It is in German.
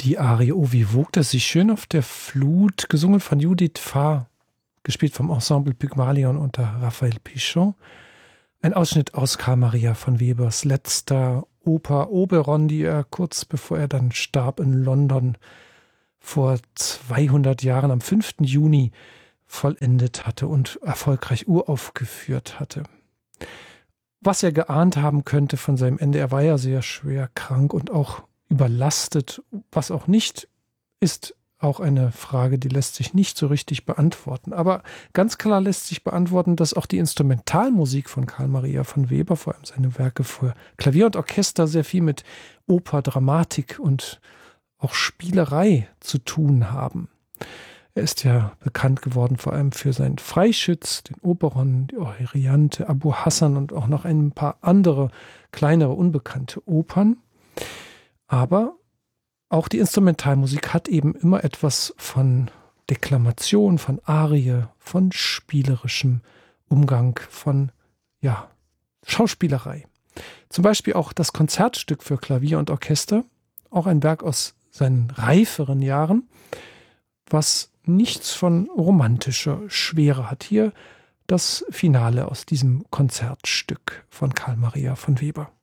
Die Arie "O wie wog das sich schön auf der Flut", gesungen von Judith Farr, gespielt vom Ensemble Pygmalion unter Raphael Pichon. Ein Ausschnitt aus Carl Maria von Webers letzter Oper Oberon, die er kurz bevor er dann starb in London vor 200 Jahren am 5. Juni vollendet hatte und erfolgreich uraufgeführt hatte. Was er geahnt haben könnte von seinem Ende, er war ja sehr schwer krank und auch überlastet, was auch nicht, ist auch eine Frage, die lässt sich nicht so richtig beantworten. Aber ganz klar lässt sich beantworten, dass auch die Instrumentalmusik von Carl Maria von Weber, vor allem seine Werke für Klavier und Orchester, sehr viel mit Oper, Dramatik und auch Spielerei zu tun haben. Er ist ja bekannt geworden vor allem für seinen Freischütz, den Oberon, die Euryanthe, Abu Hassan und auch noch ein paar andere kleinere, unbekannte Opern. Aber auch die Instrumentalmusik hat eben immer etwas von Deklamation, von Arie, von spielerischem Umgang, von Schauspielerei. Zum Beispiel auch das Konzertstück für Klavier und Orchester, auch ein Werk aus seinen reiferen Jahren, was nichts von romantischer Schwere hat. Hier das Finale aus diesem Konzertstück von Carl Maria von Weber.